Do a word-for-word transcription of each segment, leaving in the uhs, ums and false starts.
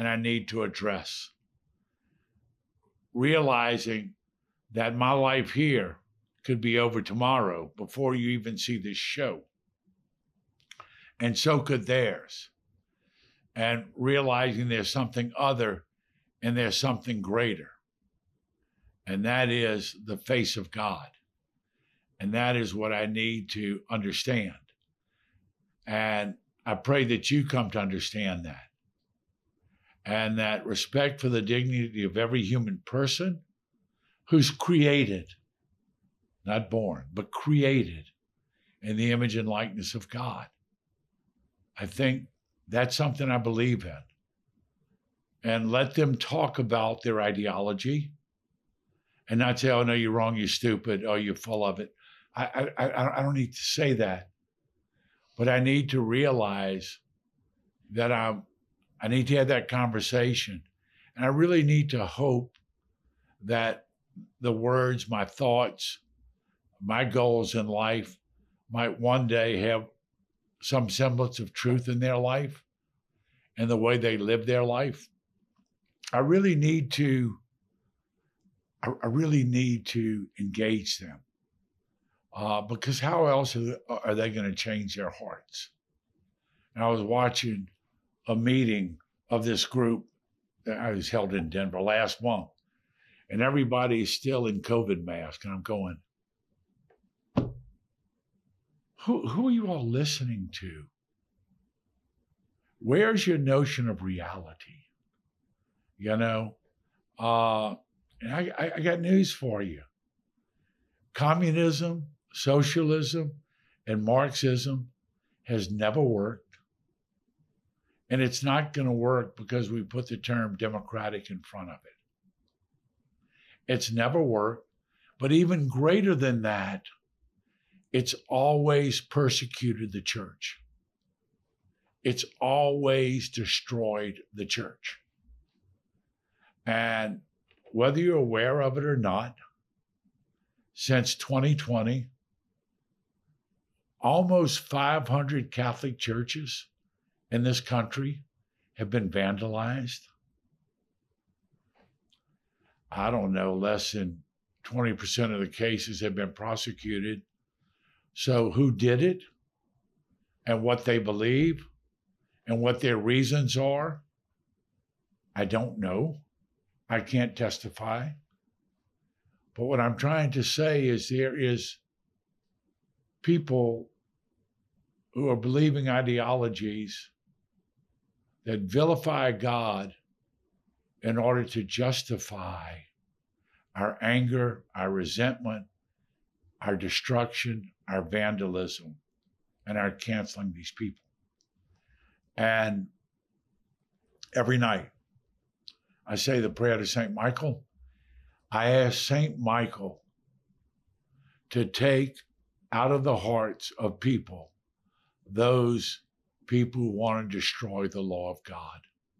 and I need to address. Realizing that my life here could be over tomorrow before you even see this show. And so could theirs. And realizing there's something other and there's something greater. And that is the face of God. And that is what I need to understand. And I pray that you come to understand that. And that respect for the dignity of every human person who's created, not born, but created in the image and likeness of God. I think that's something I believe in. And let them talk about their ideology and not say, oh, no, you're wrong, you're stupid, oh, you're full of it. I, I, I don't need to say that. But I need to realize that I'm, I need to have that conversation. And I really need to hope that the words, my thoughts, my goals in life might one day have some semblance of truth in their life and the way they live their life. I really need to, I, I really need to engage them uh, because how else are, are they going to change their hearts? And I was watching a meeting of this group that I was held in Denver last month, and everybody is still in COVID masks. And I'm going, who, who are you all listening to? Where's your notion of reality? You know, uh, and I, I, I got news for you. Communism, socialism, and Marxism has never worked. And it's not going to work because we put the term democratic in front of it. It's never worked. But even greater than that, it's always persecuted the church. It's always destroyed the church. And whether you're aware of it or not, since twenty twenty, almost five hundred Catholic churches in this country have been vandalized. I don't know, less than twenty percent of the cases have been prosecuted. So who did it and what they believe and what their reasons are, I don't know. I can't testify. But what I'm trying to say is there is people who are believing ideologies that vilify God in order to justify our anger, our resentment, our destruction, our vandalism, and our canceling these people. And every night, I say the prayer to Saint Michael. I ask Saint Michael to take out of the hearts of people those people who want to destroy the law of God.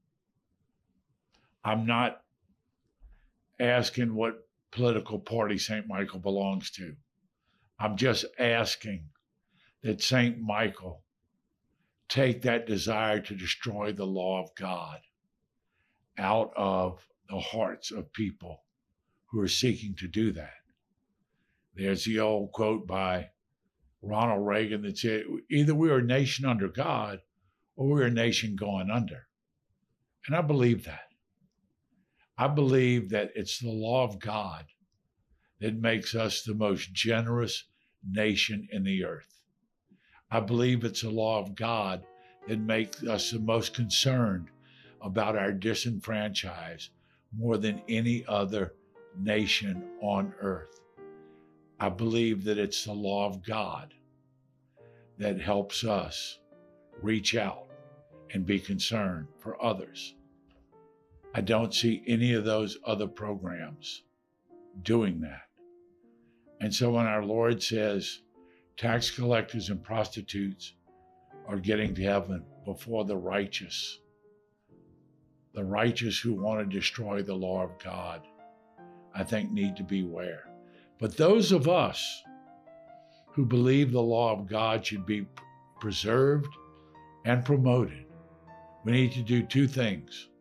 I'm not asking what political party Saint Michael belongs to. I'm just asking that Saint Michael take that desire to destroy the law of God out of the hearts of people who are seeking to do that. There's the old quote by Ronald Reagan that said, either we are a nation under God or we're a nation going under. And I believe that. I believe that it's the law of God that makes us the most generous nation in the earth. I believe it's the law of God that makes us the most concerned about our disenfranchised more than any other nation on earth. I believe that it's the law of God that helps us reach out and be concerned for others. I don't see any of those other programs doing that. And so when our Lord says tax collectors and prostitutes are getting to heaven before the righteous, the righteous who want to destroy the law of God, I think need to beware. But those of us who believe the law of God should be preserved and promoted, we need to do two things.